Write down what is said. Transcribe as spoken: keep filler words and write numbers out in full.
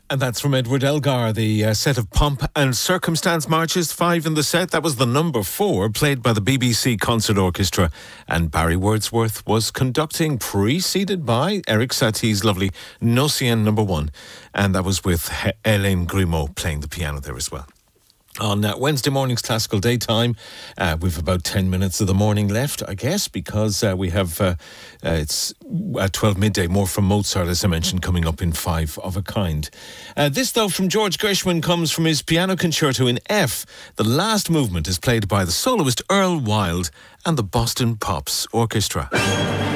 And that's from Edward Elgar, the uh, set of Pomp and Circumstance marches, five in the set. That was the number four, played by the B B C Concert Orchestra. And Barry Wordsworth was conducting, preceded by Eric Satie's lovely Nocien number one. And that was with H- Hélène Grimaud playing the piano there as well. On uh, Wednesday morning's Classical Daytime, uh, we've about ten minutes of the morning left, I guess, because uh, we have, uh, uh, it's at twelve midday, more from Mozart, as I mentioned, coming up in Five of a Kind. Uh, this, though, from George Gershwin comes from his piano concerto in F. The last movement is played by the soloist Earl Wild and the Boston Pops Orchestra.